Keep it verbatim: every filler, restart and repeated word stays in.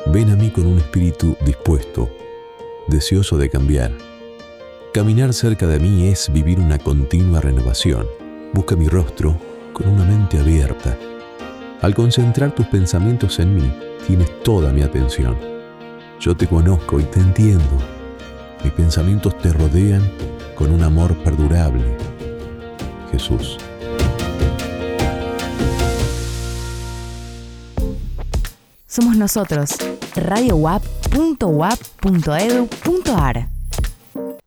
Ven a mí con un espíritu dispuesto, deseoso de cambiar. Caminar cerca de mí es vivir una continua renovación. Busca mi rostro con una mente abierta. Al concentrar tus pensamientos en mí, tienes toda mi atención. Yo te conozco y te entiendo. Mis pensamientos te rodean con un amor perdurable. Jesús. Somos nosotros, radio u a p punto u a p punto e d u punto a r.